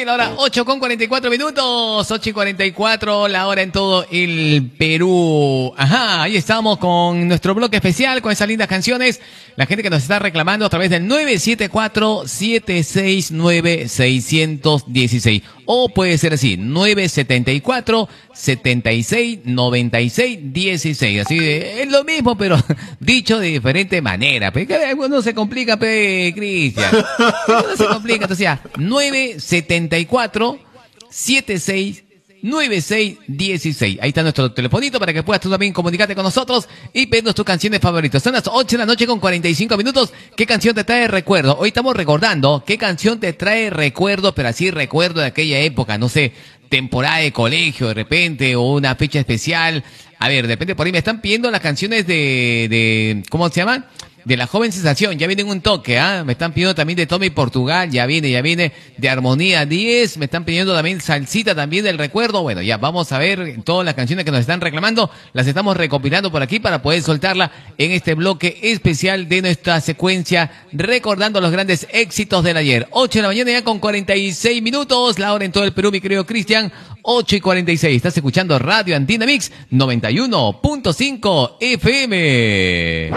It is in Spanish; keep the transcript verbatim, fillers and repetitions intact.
la hora ocho con cuarenta y cuatro minutos, ocho y cuarenta y cuatro, la hora en todo el Perú. Ajá, ahí estamos con nuestro bloque especial, con esas lindas canciones. La gente que nos está reclamando a través del nueve siete cuatro, siete seis nueve, seis uno seis. O puede ser así, nueve siete cuatro, siete seis, nueve seis uno seis. Así de, es lo mismo, pero dicho de diferente manera. Pero no se complica, pe, Cristian. No se complica, entonces ya, nueve siete cuatro, siete seis nueve seis uno seis. Ahí está nuestro telefonito para que puedas tú también comunicarte con nosotros y pedirnos tus canciones favoritas. Son las ocho de la noche con cuarenta y cinco minutos. ¿Qué canción te trae recuerdo? Hoy estamos recordando qué canción te trae recuerdo, pero así recuerdo de aquella época, no sé, temporada de colegio de repente o una fecha especial. A ver, de repente por ahí me están pidiendo las canciones de, de ¿cómo se llama? De la joven sensación, ya viene un toque, ¿ah? Me están pidiendo también de Tommy Portugal, ya viene, ya viene, de Armonía diez, me están pidiendo también Salsita también del recuerdo. Bueno, ya vamos a ver todas las canciones que nos están reclamando, las estamos recopilando por aquí para poder soltarla en este bloque especial de nuestra secuencia, recordando los grandes éxitos del ayer. ocho de la mañana ya con cuarenta y seis minutos, la hora en todo el Perú, mi querido Cristian, ocho y cuarenta y seis. Estás escuchando Radio Andina Mix noventa y uno punto cinco F M.